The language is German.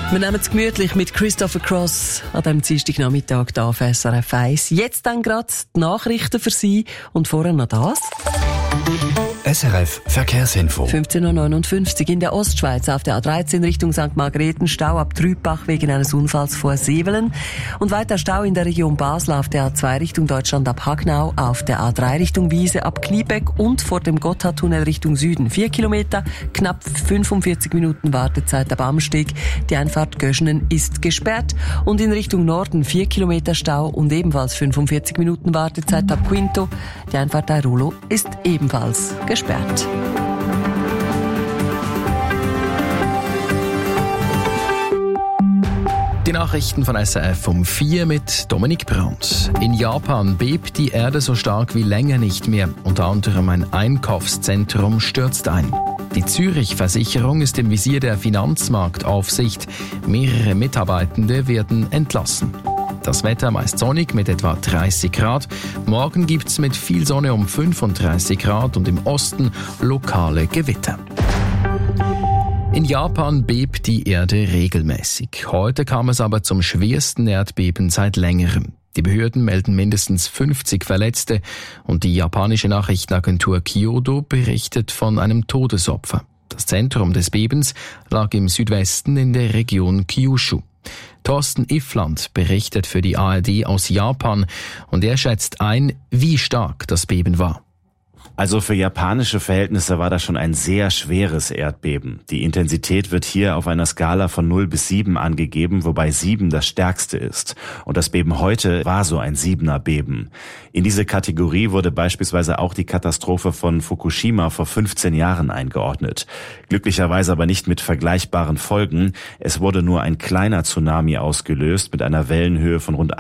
Wir nehmen es gemütlich mit Christopher Cross an diesem Dienstagnachmittag hier auf SRF 1. Jetzt dann gerade die Nachrichten für Sie und vorher noch das. SRF Verkehrsinfo. 15.59 Uhr in der Ostschweiz auf der A13 Richtung St. Margrethen, Stau ab Trübach wegen eines Unfalls vor Sevelen. Und weiter Stau in der Region Basel auf der A2 Richtung Deutschland ab Hagnau, auf der A3 Richtung Wiese ab Kliebeck und vor dem Gotthardtunnel Richtung Süden 4 Kilometer, knapp 45 Minuten Wartezeit ab Amsteg. Die Einfahrt Göschenen ist gesperrt und in Richtung Norden 4 Kilometer Stau und ebenfalls 45 Minuten Wartezeit ab Quinto. Die Einfahrt Airulo ist ebenfalls gesperrt. Die Nachrichten von SRF um 4 mit Dominik Brandt. In Japan bebt die Erde so stark wie länger nicht mehr. Unter anderem ein Einkaufszentrum stürzt ein. Die Zürich-Versicherung ist im Visier der Finanzmarktaufsicht. Mehrere Mitarbeitende werden entlassen. Das Wetter meist sonnig mit etwa 30 Grad. Morgen gibt's mit viel Sonne um 35 Grad und im Osten lokale Gewitter. In Japan bebt die Erde regelmäßig. Heute kam es aber zum schwersten Erdbeben seit längerem. Die Behörden melden mindestens 50 Verletzte und die japanische Nachrichtenagentur Kyodo berichtet von einem Todesopfer. Das Zentrum des Bebens lag im Südwesten in der Region Kyushu. Thorsten Iffland berichtet für die ARD aus Japan und er schätzt ein, wie stark das Beben war. Also für japanische Verhältnisse war das schon ein sehr schweres Erdbeben. Die Intensität wird hier auf einer Skala von 0 bis 7 angegeben, wobei 7 das stärkste ist. Und das Beben heute war so ein 7er Beben. In diese Kategorie wurde beispielsweise auch die Katastrophe von Fukushima vor 15 Jahren eingeordnet. Glücklicherweise aber nicht mit vergleichbaren Folgen. Es wurde nur ein kleiner Tsunami ausgelöst mit einer Wellenhöhe von rund